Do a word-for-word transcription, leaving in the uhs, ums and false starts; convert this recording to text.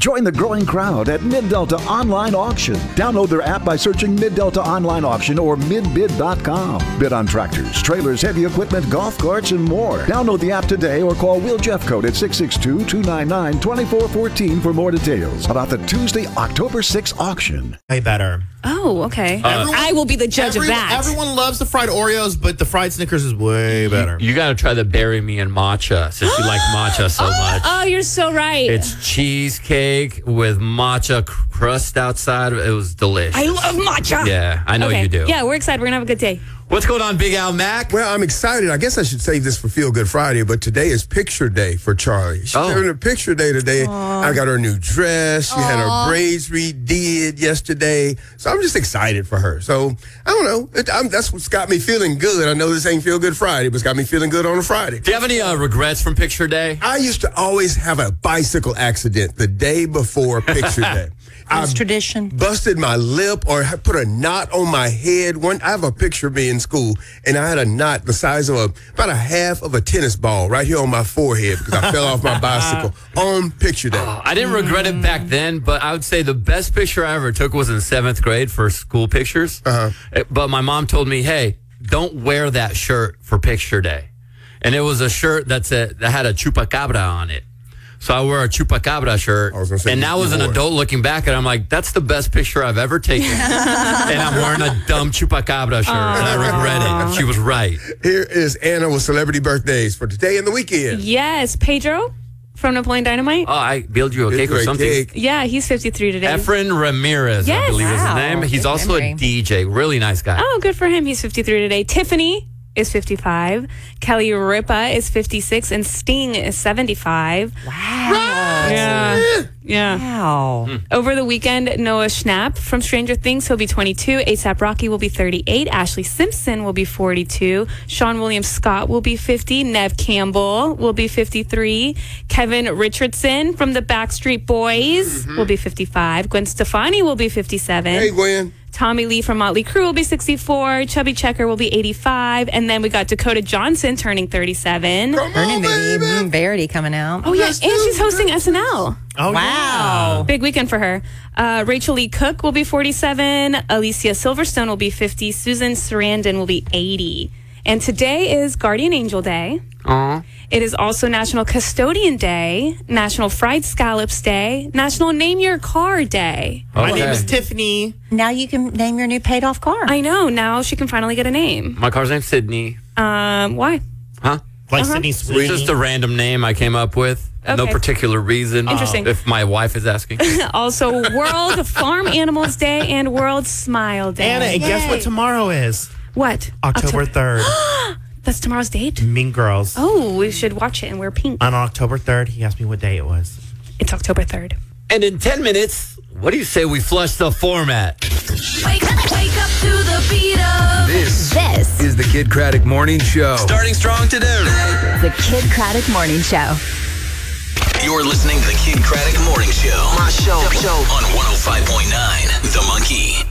Join the growing crowd at Mid-Delta Online Auction. Download their app by searching Mid-Delta Online Auction or mid bid dot com. Bid on tractors, trailers, heavy equipment, golf carts, and more. Download the app today or call Will Jeffcoat at six six two, two nine nine, two four one four for more details about the Tuesday, October sixth auction. Way better. Oh, okay. Uh, everyone, I will be the judge everyone, of that. Everyone loves the fried Oreos, but the fried Snickers is way better. You, you got to try the Bury Me in Matcha since you like matcha so oh, much. Oh, you're so right. It's cheesecake with matcha crust outside. It was delicious. I love matcha. Yeah, I know okay. you do. Yeah, we're excited. We're going to have a good day. What's going on, Big Al Mac? Well, I'm excited. I guess I should save this for Feel Good Friday, but today is picture day for Charlie. She's Oh. having a picture day today. Aww. I got her new dress. She Aww. had her braids redid yesterday. So I'm just excited for her. So I don't know. It, I'm, that's what's got me feeling good. I know this ain't Feel Good Friday, but it's got me feeling good on a Friday. Do you have any uh, regrets from picture day? I used to always have a bicycle accident the day before picture day. It's tradition. Busted my lip or I put a knot on my head. One, I have a picture of me in school, and I had a knot the size of a, about a half of a tennis ball right here on my forehead because I fell off my bicycle on picture day. Oh, I didn't regret it back then, but I would say the best picture I ever took was in seventh grade for school pictures. Uh-huh. But my mom told me, hey, don't wear that shirt for picture day. And it was a shirt that's a, that had a chupacabra on it. So I wore a chupacabra shirt, say, and now as an adult looking back at it, I'm like, that's the best picture I've ever taken. And I'm wearing a dumb chupacabra shirt, and I regret it. She was right. Here is Anna with celebrity birthdays for today and the weekend. Yes, Pedro from Napoleon Dynamite. Oh, I build you a cake or something. Cake. Yeah, he's fifty-three today. Efren Ramirez, Yes. I believe is his Wow. name. He's Good also memory. a D J. Really nice guy. Oh, good for him. He's fifty-three today. Tiffany is fifty-five. Kelly Ripa is fifty-six. And Sting is seventy-five. Wow. Yeah. Yeah. Wow. Over the weekend, Noah Schnapp from Stranger Things, he'll be twenty-two. ASAP Rocky will be thirty-eight. Ashley Simpson will be forty-two. Sean William Scott will be fifty. Nev Campbell will be fifty-three. Kevin Richardson from the Backstreet Boys will be fifty-five. Gwen Stefani will be fifty-seven. Hey, Gwen. Tommy Lee from Motley Crue will be sixty-four. Chubby Checker will be eighty-five. And then we got Dakota Johnson turning thirty-seven. Come Her new on, movie, baby. mm, Verity, coming out. Oh, yeah. And she's hosting S N L. Oh, Wow. Big weekend for her. Uh, Rachel Lee Cook will be forty-seven. Alicia Silverstone will be fifty. Susan Sarandon will be eighty. And today is Guardian Angel Day. Aw. It is also National Custodian Day, National Fried Scallops Day, National Name Your Car Day. My Okay. name is Tiffany. Now you can name your new paid off car. I know. Now she can finally get a name. My car's name's Sydney. Um, why? Huh? Like Uh-huh. Sydney It's Sweeney. just a random name I came up with. No Okay. particular reason. Interesting. If my wife is asking. Also, World Farm Animals Day and World Smile Day. Anna, and guess what tomorrow is? What? October third. That's tomorrow's date? Mean Girls. Oh, we should watch it and wear pink. On October third, he asked me what day it was. It's October third. And in ten minutes, what do you say we flush the format? Wake up, wake up to the beat of This this. is the Kid Craddock Morning Show. Starting strong today. The Kid Craddock Morning Show. You're listening to the Kid Craddock Morning Show. My show. Show on one oh five point nine The Monkey.